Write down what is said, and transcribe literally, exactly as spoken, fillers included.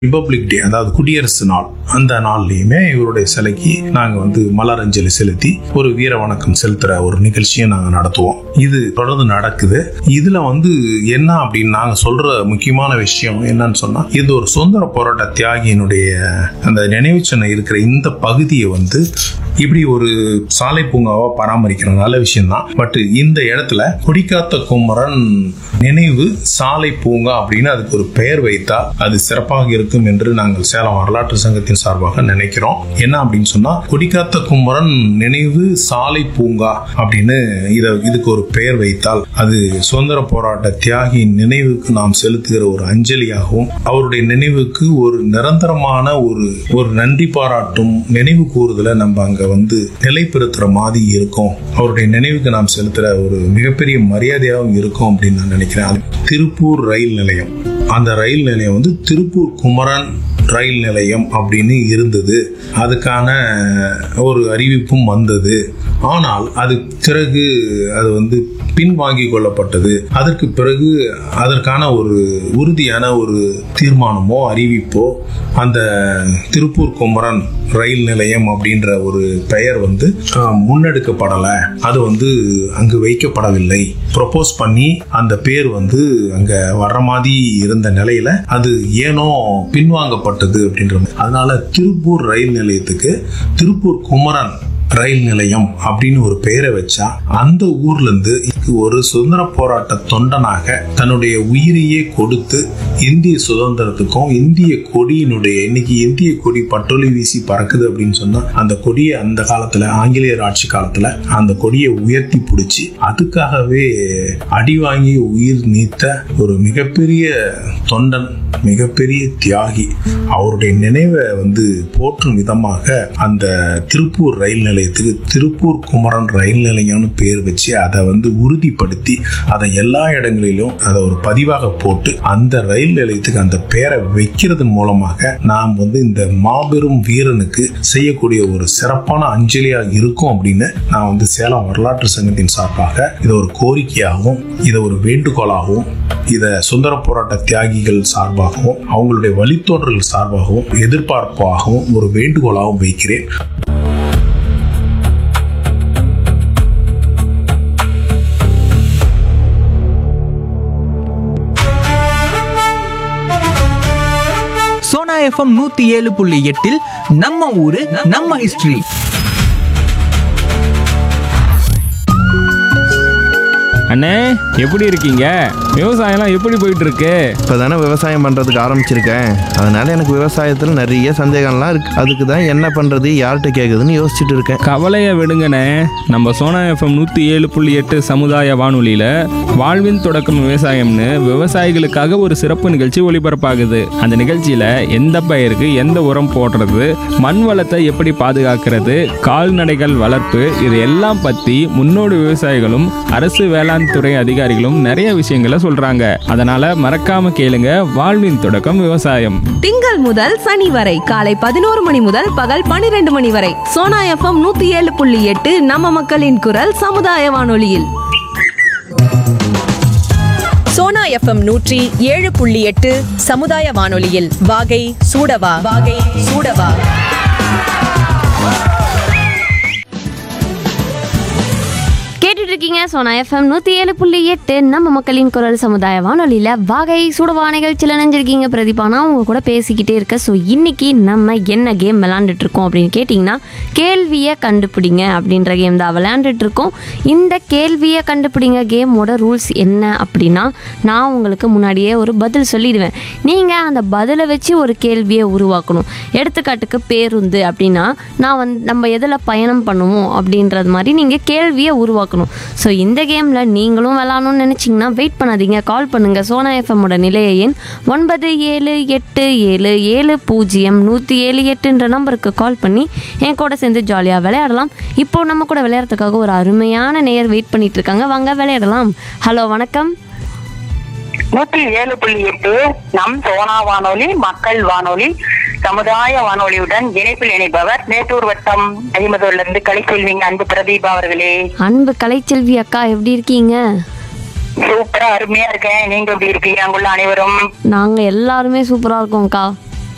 Republic டே, அதாவது குடியரசு நாள், அந்த நாள்லயுமே இவருடைய சிலைக்கு நாங்க வந்து மலரஞ்சலி செலுத்தி ஒரு வீர வணக்கம் செலுத்துற ஒரு நிகழ்ச்சியை நாங்க நடத்துவோம். இது தொடர்ந்து நடக்குது. இதுல வந்து என்ன அப்படின்னு நாங்க சொல்ற முக்கியமான விஷயம் என்னன்னு சொன்னா, இது ஒரு சுதந்திர போராட்ட தியாகியினுடைய அந்த நினைவு சின்னம் இருக்கிற இந்த பகுதியை வந்து இப்படி ஒரு சாலை பூங்காவா பராமரிக்கிற நல்ல விஷயம் தான். பட் இந்த இடத்துல கொடிக்காத்த குமரன் நினைவு சாலை பூங்கா அப்படின்னு அதுக்கு ஒரு பெயர் வைத்தால் அது சிறப்பாக இருக்கும் என்று நாங்கள் சேலம் வரலாற்று சங்கத்தின் சார்பாக நினைக்கிறோம். என்ன அப்படின்னு சொன்னா, கொடிக்காத்த குமரன் நினைவு சாலை பூங்கா அப்படின்னு இத இதுக்கு ஒரு பெயர் வைத்தால் அது சுதந்திர போராட்ட தியாகியின் நினைவுக்கு நாம் செலுத்துகிற ஒரு அஞ்சலியாகவும், அவருடைய நினைவுக்கு ஒரு நிரந்தரமான ஒரு ஒரு நன்றி பாராட்டும் நினைவு கூறுதலை நம்ம அங்க வந்து நிலைப்படுத்துற மாதிரி இருக்கும். அவருடைய நினைவுக்கு நாம் செலுத்துற ஒரு மிகப்பெரிய மரியாதையாகவும் இருக்கும் அப்படின்னு நான் நினைக்கிறேன். திருப்பூர் ரயில் நிலையம், அந்த ரயில் நிலையம் வந்து திருப்பூர் குமரன் ரயில் நிலையம் அப்படின்னு இருந்தது. அதுக்கான ஒரு அறிவிப்பும் வந்தது. ஆனால் அது பிறகு அது வந்து பின்வாங்கி கொள்ளப்பட்டது. அதற்கு பிறகு அதற்கான ஒரு உறுதியான ஒரு தீர்மானமோ அறிவிப்போ அந்த திருப்பூர் குமரன் ரயில் நிலையம் அப்படின்ற ஒரு பெயர் வந்து முன்னெடுக்கப்படலை. அது வந்து அங்கு வைக்கப்படவில்லை. ப்ரொபோஸ் பண்ணி அந்த பேர் வந்து அங்க வர்ற மாதிரி இருந்த நிலையில அது ஏனோ பின்வாங்கப்பட்டது அப்படின்ற. அதனால திருப்பூர் ரயில் நிலையத்துக்கு திருப்பூர் குமரன் ரயில் நிலையம் அப்படின்னு ஒரு பெயரை வச்சா அந்த ஊர்ல இருந்து ஒரு சுதந்திர போராட்ட தொண்டனாக தன்னுடைய உயிரையே கொடுத்து இந்திய சுதந்திரத்துக்கும் இந்திய கொடியினுடைய, இன்னைக்கு இந்திய கொடி பட்டொலி வீசி பறக்குது அப்படின்னு சொன்னா, அந்த கொடியை அந்த காலத்துல ஆங்கிலேயர் ஆட்சி காலத்துல அந்த கொடியை உயர்த்தி பிடிச்சி அதுக்காகவே அடி வாங்கி உயிர் நீத்த ஒரு மிகப்பெரிய தொண்டன், மிகப்பெரிய தியாகி, அவருடைய நினைவை வந்து போற்றும் விதமாக அந்த திருப்பூர் ரயில் நிலையத்துக்கு திருப்பூர் குமரன் ரயில் நிலையம்னு பேர் வச்சு அதை வந்து உறுதிப்படுத்தி அதை எல்லா இடங்களிலும் அதை ஒரு பதிவாக போட்டு அந்த ரயில் நிலையத்துக்கு அந்த பேரை வைக்கிறதன் மூலமாக நாம் வந்து இந்த மாபெரும் வீரனுக்கு செய்யக்கூடிய ஒரு சிறப்பான அஞ்சலியா இருக்கும் அப்படின்னு நான் வந்து சேலம் வரலாற்று சங்கத்தின் சார்பாக இதை ஒரு கோரிக்கையாகவும், இதை ஒரு வேண்டுகோளாகவும், இதை சுதந்திர போராட்ட தியாகிகள் சார்பாகவும், அவங்களுடைய வழித்தோன்றல் சார்பாகவும், எதிர்பார்ப்பாகவும் ஒரு வேண்டுகோளாகவும் வைக்கிறேன். சோனா எஃப்எம் நூத்தி ஏழு புள்ளி எட்டில் நம்ம ஊரு நம்ம ஹிஸ்டரி. அண்ணே, எப்படி இருக்கீங்க? விவசாயம்லாம் எப்படி போயிட்டு இருக்கு? இப்போ தானே விவசாயம் பண்ணுறதுக்கு ஆரம்பிச்சிருக்கேன். அதனால எனக்கு விவசாயத்தில் நிறைய சந்தேகம்லாம் இருக்கு. அதுக்கு தான் என்ன பண்ணுறது, யார்கிட்ட கேட்குதுன்னு யோசிச்சுட்டு இருக்கேன். கவலையை விடுங்கண்ணே. நம்ம சோனா எஃப்எம் நூற்றி ஏழு புள்ளி எட்டு சமுதாய வானொலியில் வாழ்வின் தொடக்கம் விவசாயம்னு விவசாயிகளுக்காக ஒரு சிறப்பு நிகழ்ச்சி ஒளிபரப்பாகுது. அந்த நிகழ்ச்சியில் எந்த பயிருக்கு எந்த உரம் போடுறது, மண் வளத்தை எப்படி பாதுகாக்கிறது, கால்நடைகள் வளர்ப்பு, இது எல்லாம் பற்றி முன்னோடி விவசாயிகளும் அரசு வேளாண் துறை அதிகாரிகளும் நிறைய விஷயங்களை சொல்றாங்க. அதனால மறக்காம கேளுங்க வாழ்வின் தொடக்கம் விவசாயம். திங்கள் முதல் சனி வரை காலை பதினோரு மணி முதல் பகல் பனிரெண்டு மணி வரை சோனா எஃப்எம் நூத்தி ஏழு புள்ளி எட்டு நம்ம மக்களின் குரல் சமுதாய வானொலியில். சோனா எஃப்எம் நூற்றி ஏழு புள்ளி எட்டு சமுதாய வானொலியில் வாகை சூடவா வாகை சூடவா. கேட்டுட்டு இருக்கீங்க சோனா எஃப்எம் நூற்றி ஏழு புள்ளி எட்டு நம்ம மக்களின் குரல் சமுதாய வானொலியில் வாகை சுடவா நிகழ்ச்சியில் நினைஞ்சிருக்கீங்க. பிரதீபானா உங்க கூட பேசிக்கிட்டே இருக்க. ஸோ இன்னைக்கு நம்ம என்ன கேம் விளையாண்டுட்டு இருக்கோம் அப்படின்னு கேட்டிங்கன்னா, கேள்வியை கண்டுபிடிங்க அப்படின்ற கேம் தான் விளையாண்டுட்டு இருக்கோம். இந்த கேள்வியை கண்டுபிடிங்க கேமோட ரூல்ஸ் என்ன அப்படின்னா, நான் உங்களுக்கு முன்னாடியே ஒரு பதில் சொல்லிடுவேன். நீங்கள் அந்த பதிலை வச்சு ஒரு கேள்வியை உருவாக்கணும். எடுத்துக்காட்டுக்கு பேருந்து அப்படின்னா நான் வந்து நம்ம எதில் பயணம் பண்ணுவோம் அப்படின்றது மாதிரி நீங்கள் கேள்வியை உருவாக்கணும். ஸோ இந்த கேமில் நீங்களும் விளாடணும்னு நினச்சிங்கன்னா வெயிட் பண்ணாதீங்க, கால் பண்ணுங்கள். சோனா எஃப்எம்மோட நிலைய எண் ஒன்பது ஏழு எட்டு ஏழு ஏழு பூஜ்ஜியம் நூற்றி ஏழு எட்டுன்ற நம்பருக்கு கால் பண்ணி என் கூட சேர்ந்து ஜாலியாக விளையாடலாம். இப்போ நம்ம கூட விளையாடுறதுக்காக ஒரு அருமையான நேயர் வெயிட் பண்ணிட்டு இருக்காங்க. வாங்க விளையாடலாம். ஹலோ, வணக்கம். நூற்றி ஏழு புள்ளி எட்டு நம் சோனா வானொலி மக்கள் வானொலி சமுதாய வானொலியுடன் இணைப்பில் இணைப்பவர் மேட்டூர் வட்டம் ஐம்பதுல இருந்து கலைச்செல்விங்க அன்பு பிரதீபா அவர்களே. அன்பு கலைச்செல்வி அக்கா, எப்படி இருக்கீங்க? சூப்பரா அருமையா இருக்கேன். நீங்க எப்படி இருக்கீங்க? அங்குள்ள அனைவரும் நாங்க எல்லாருமே சூப்பரா இருக்கோம்க்கா.